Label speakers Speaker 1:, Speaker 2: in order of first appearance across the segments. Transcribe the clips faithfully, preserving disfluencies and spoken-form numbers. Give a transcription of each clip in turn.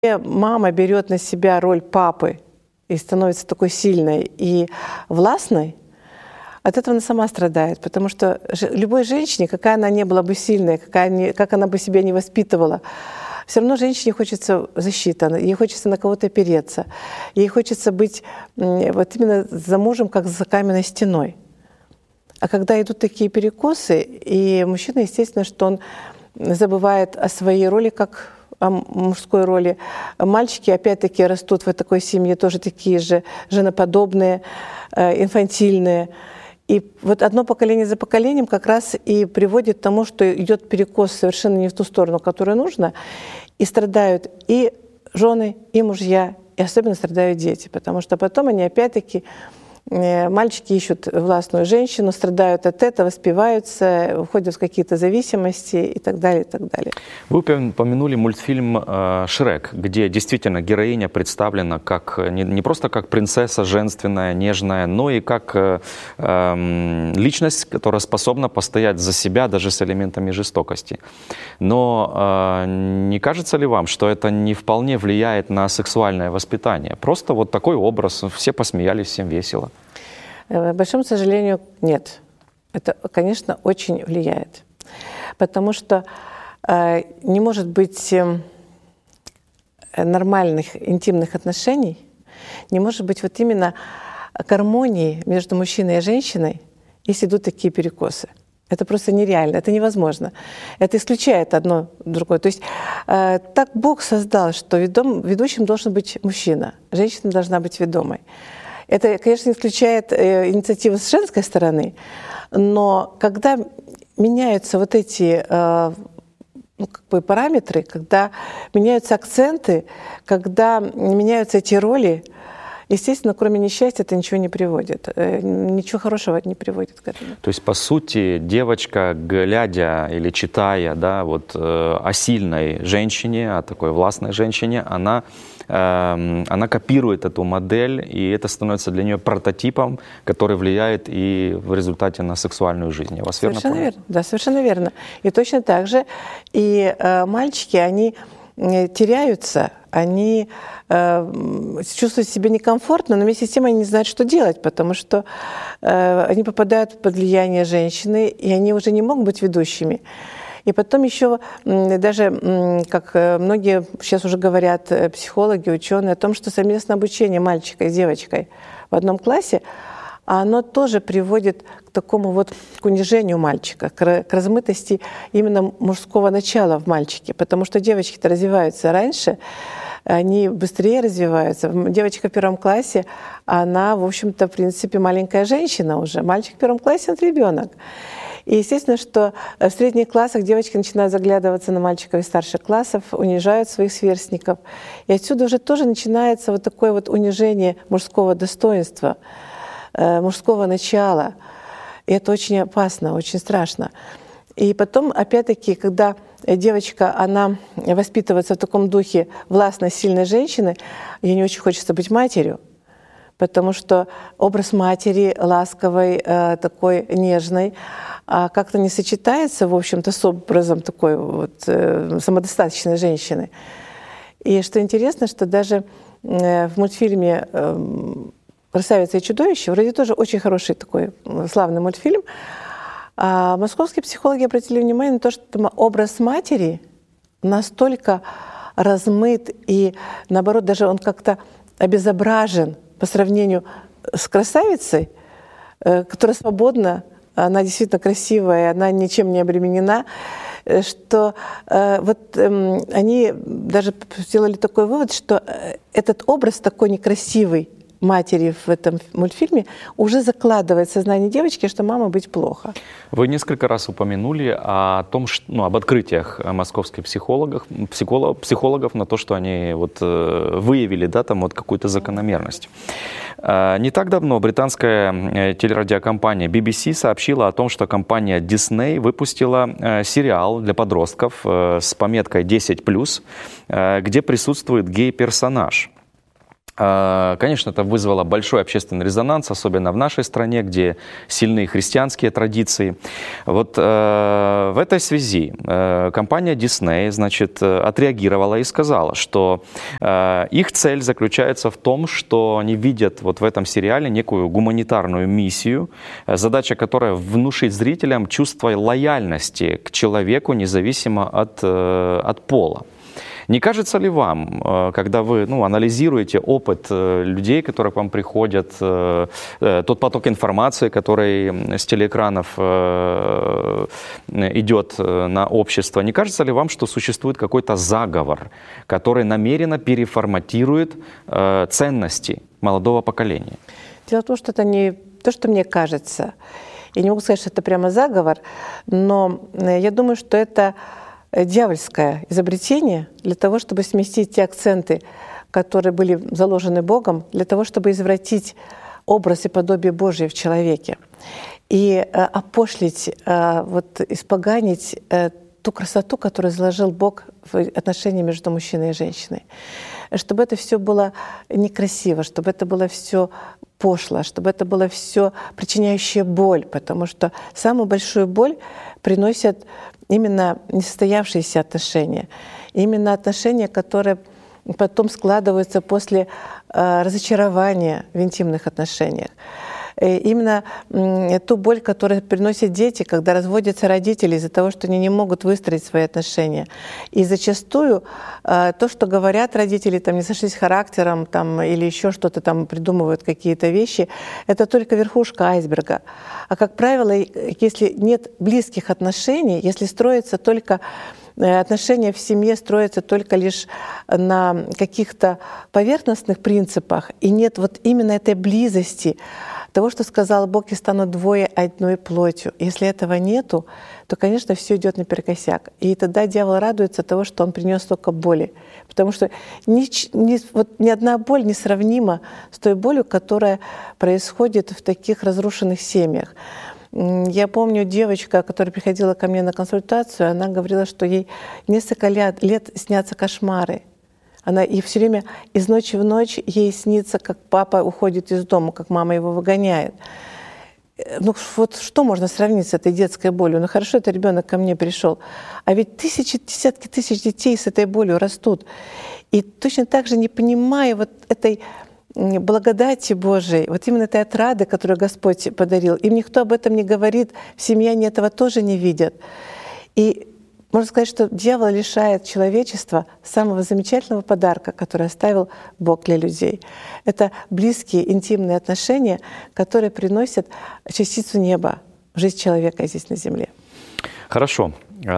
Speaker 1: мама берет на себя роль папы и становится такой сильной и властной, от этого она сама страдает, потому что любой женщине, какая она не была бы сильная, какая не, как она бы себя не воспитывала, все равно женщине хочется защиты, ей хочется на кого-то опереться, ей хочется быть вот именно за мужем, как за каменной стеной. А когда идут такие перекосы, и мужчина, естественно, что он забывает о своей роли, как о мужской роли. Мальчики, опять-таки, растут в такой семье, тоже такие же женоподобные, инфантильные. И вот одно поколение за поколением как раз и приводит к тому, что идет перекос совершенно не в ту сторону, которую нужно, и страдают и жены, и мужья, и особенно страдают дети, потому что потом они опять-таки, мальчики ищут властную женщину, страдают от этого, спиваются, уходят в какие-то зависимости и так далее, и так далее.
Speaker 2: Вы упомянули мультфильм «Шрек», где действительно героиня представлена как не, не просто как принцесса женственная, нежная, но и как э, личность, которая способна постоять за себя даже с элементами жестокости. Но э, не кажется ли вам, что это не вполне влияет на сексуальное воспитание? Просто вот такой образ, все посмеялись, всем весело.
Speaker 1: К большому сожалению, нет. Это, конечно, очень влияет. Потому что э, не может быть э, нормальных интимных отношений, не может быть вот именно гармонии между мужчиной и женщиной, если идут такие перекосы. Это просто нереально, это невозможно. Это исключает одно другое. То есть э, так Бог создал, что ведом, ведущим должен быть мужчина, женщина должна быть ведомой. Это, конечно, исключает э, инициативу с женской стороны, но когда меняются вот эти э, ну, как бы параметры, когда меняются акценты, когда меняются эти роли, естественно, кроме несчастья это ничего не приводит. Э, ничего хорошего не приводит к этому.
Speaker 2: То есть, по сути, девочка, глядя или читая, да, вот, э, о сильной женщине, о такой властной женщине, она она копирует эту модель, и это становится для нее прототипом, который влияет и в результате на сексуальную жизнь. Я вас
Speaker 1: совершенно
Speaker 2: верно понял?
Speaker 1: Верно. Да, совершенно верно. И точно так же и э, мальчики, они теряются, они э, чувствуют себя некомфортно, но вместе с тем они не знают, что делать, потому что э, они попадают под влияние женщины, и они уже не могут быть ведущими. И потом еще даже, как многие сейчас уже говорят, психологи, ученые, о том, что совместное обучение мальчика и девочкой в одном классе, оно тоже приводит к такому вот к унижению мальчика, к размытости именно мужского начала в мальчике, потому что девочки-то развиваются раньше, они быстрее развиваются. Девочка в первом классе, она, в общем-то, в принципе, маленькая женщина уже. Мальчик в первом классе — это ребенок. И естественно, что в средних классах девочки начинают заглядываться на мальчиков из старших классов, унижают своих сверстников. И отсюда уже тоже начинается вот такое вот унижение мужского достоинства, мужского начала. И это очень опасно, очень страшно. И потом, опять-таки, когда девочка, она воспитывается в таком духе властной, сильной женщины, ей не очень хочется быть матерью, потому что образ матери ласковой, такой нежной, как-то не сочетается, в общем-то, с образом такой вот самодостаточной женщины. И что интересно, что даже в мультфильме «Красавица и чудовище», вроде тоже очень хороший такой славный мультфильм, а московские психологи обратили внимание на то, что образ матери настолько размыт и, наоборот, даже он как-то обезображен по сравнению с красавицей, которая свободна, она действительно красивая, она ничем не обременена, что э, вот э, они даже сделали такой вывод, что этот образ такой некрасивый матери в этом мультфильме уже закладывает в сознание девочки, что мама быть плохо.
Speaker 2: Вы несколько раз упомянули о том, что, ну, об открытиях московских психологов, психолог, психологов на то, что они вот, э, выявили, да, там вот какую-то закономерность. Э, не так давно британская телерадиокомпания би би си сообщила о том, что компания Disney выпустила э, сериал для подростков э, с пометкой десять плюс, э, где присутствует гей-персонаж. Конечно, это вызвало большой общественный резонанс, особенно в нашей стране, где сильные христианские традиции. Вот э, в этой связи э, компания Disney, значит, отреагировала и сказала, что э, их цель заключается в том, что они видят вот в этом сериале некую гуманитарную миссию, задача которой внушить зрителям чувство лояльности к человеку, независимо от, э, от пола. Не кажется ли вам, когда вы ну, анализируете опыт людей, которые к вам приходят, тот поток информации, который с телеэкранов идет на общество, не кажется ли вам, что существует какой-то заговор, который намеренно переформатирует ценности молодого поколения?
Speaker 1: Дело в том, что это не то, что мне кажется. Я не могу сказать, что это прямо заговор, но я думаю, что это дьявольское изобретение для того, чтобы сместить те акценты, которые были заложены Богом, для того, чтобы извратить образ и подобие Божие в человеке и э, опошлить, э, вот, испоганить э, ту красоту, которую заложил Бог в отношении между мужчиной и женщиной. Чтобы это все было некрасиво, чтобы это было все пошло, чтобы это было все причиняющее боль, потому что самую большую боль приносят именно несостоявшиеся отношения, именно отношения, которые потом складываются после э, разочарования в интимных отношениях. И именно э, ту боль, которую приносят дети, когда разводятся родители из-за того, что они не могут выстроить свои отношения. И зачастую э, то, что говорят родители, там, не сошлись характером там, или еще что-то там придумывают, какие-то вещи, это только верхушка айсберга. А как правило, если нет близких отношений, если строится только отношения в семье строятся только лишь на каких-то поверхностных принципах, и нет вот именно этой близости, того, что сказал Бог, и станут двое одной плотью. Если этого нету, то, конечно, все идет наперекосяк. И тогда дьявол радуется того, что он принес столько боли. Потому что ни, ни, вот ни одна боль не сравнима с той болью, которая происходит в таких разрушенных семьях. Я помню девочка, которая приходила ко мне на консультацию, она говорила, что ей несколько лет, лет снятся кошмары. Она и все время из ночи в ночь ей снится, как папа уходит из дома, как мама его выгоняет. Ну вот что можно сравнить с этой детской болью? Ну хорошо, это ребенок ко мне пришел, а ведь тысячи, десятки тысяч детей с этой болью растут. И точно так же, не понимая вот этой благодати Божией, вот именно этой отрады, которую Господь подарил, им никто об этом не говорит, в семье они этого тоже не видят. И можно сказать, что дьявол лишает человечества самого замечательного подарка, который оставил Бог для людей. Это близкие, интимные отношения, которые приносят частицу неба в жизнь человека здесь на земле.
Speaker 2: Хорошо.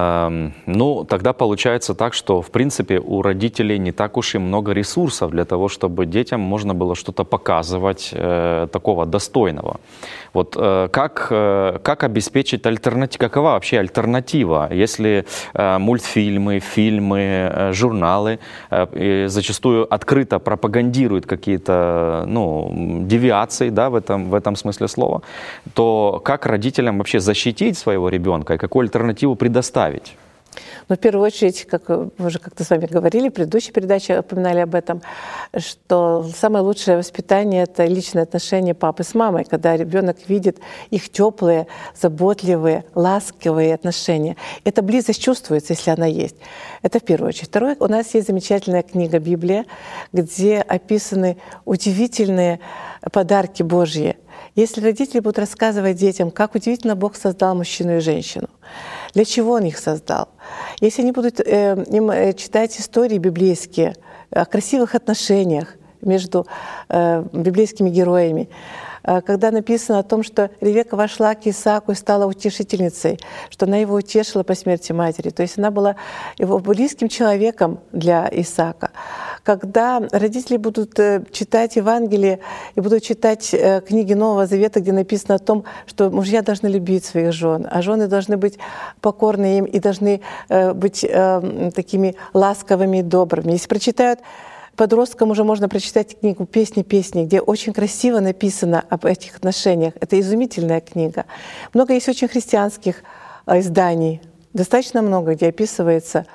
Speaker 2: Ну, тогда получается так, что, в принципе, у родителей не так уж и много ресурсов для того, чтобы детям можно было что-то показывать э, такого достойного. Вот э, как, э, как обеспечить альтернативу, какова вообще альтернатива, если э, мультфильмы, фильмы, э, журналы э, зачастую открыто пропагандируют какие-то ну, девиации, да, в этом, в этом смысле слова, то как родителям вообще защитить своего ребенка и какую альтернативу предоставить? Ставить.
Speaker 1: Но в первую очередь, как мы уже как-то с вами говорили, в предыдущей передаче упоминали об этом, что самое лучшее воспитание — это личные отношения папы с мамой, когда ребенок видит их теплые, заботливые, ласковые отношения. Эта близость чувствуется, если она есть. Это в первую очередь. Второе, у нас есть замечательная книга «Библия», где описаны удивительные подарки Божьи. Если родители будут рассказывать детям, как удивительно Бог создал мужчину и женщину, для чего Он их создал, если они будут э, им э, читать истории библейские о красивых отношениях между э, библейскими героями, э, когда написано о том, что Ревека вошла к Исааку и стала утешительницей, что она его утешила по смерти матери, то есть она была его близким человеком для Исаака. Когда родители будут читать Евангелие и будут читать книги Нового Завета, где написано о том, что мужья должны любить своих жен, а жены должны быть покорны им и должны быть такими ласковыми и добрыми. Если прочитают, подросткам уже можно прочитать книгу «Песни, песни», где очень красиво написано об этих отношениях. Это изумительная книга. Много есть очень христианских изданий, достаточно много, где описывается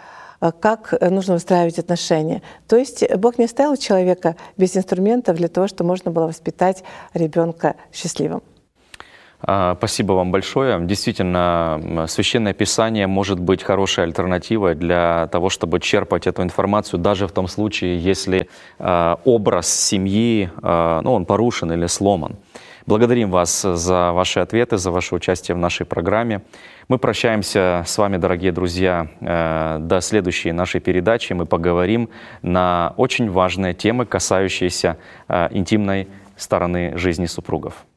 Speaker 1: как нужно выстраивать отношения. То есть Бог не оставил человека без инструментов для того, чтобы можно было воспитать ребенка счастливым.
Speaker 2: Спасибо вам большое. Действительно, Священное Писание может быть хорошей альтернативой для того, чтобы черпать эту информацию, даже в том случае, если образ семьи, ну, он порушен или сломан. Благодарим вас за ваши ответы, за ваше участие в нашей программе. Мы прощаемся с вами, дорогие друзья, до следующей нашей передачи. Мы поговорим на очень важные темы, касающиеся интимной стороны жизни супругов.